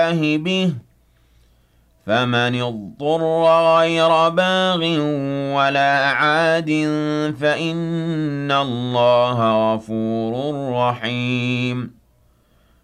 الله به فمن اضطر غير باغ ولا عاد فإن الله غفور رحيم